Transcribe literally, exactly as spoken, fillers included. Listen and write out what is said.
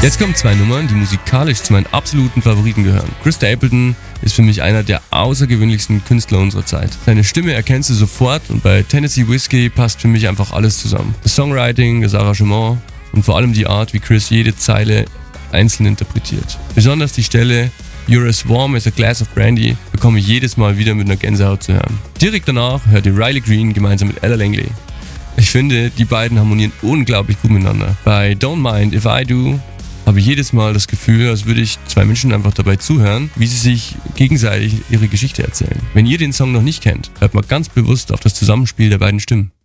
Jetzt kommen zwei Nummern, die musikalisch zu meinen absoluten Favoriten gehören. Chris Stapleton ist für mich einer der außergewöhnlichsten Künstler unserer Zeit. Seine Stimme erkennst du sofort und bei Tennessee Whiskey passt für mich einfach alles zusammen. Das Songwriting, das Arrangement und vor allem die Art, wie Chris jede Zeile einzeln interpretiert. Besonders die Stelle You're as warm as a glass of brandy bekomme ich jedes Mal wieder mit einer Gänsehaut zu hören. Direkt danach hört ihr Riley Green gemeinsam mit Ella Langley. Ich finde, die beiden harmonieren unglaublich gut miteinander. Bei Don't Mind If I Do habe ich jedes Mal das Gefühl, als würde ich zwei Menschen einfach dabei zuhören, wie sie sich gegenseitig ihre Geschichte erzählen. Wenn ihr den Song noch nicht kennt, hört mal ganz bewusst auf das Zusammenspiel der beiden Stimmen.